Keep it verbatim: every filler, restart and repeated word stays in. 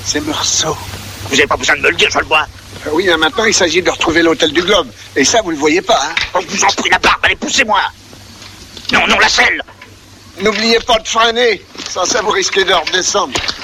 C'est Meursault. Vous n'avez pas besoin de me le dire, je le vois. Euh, oui, mais maintenant, il s'agit de retrouver l'hôtel du Globe. Et ça, vous le voyez pas, hein? On vous en prie la barbe, allez, poussez-moi. Non, non, la selle. N'oubliez pas de freiner. Sans ça, vous risquez de redescendre.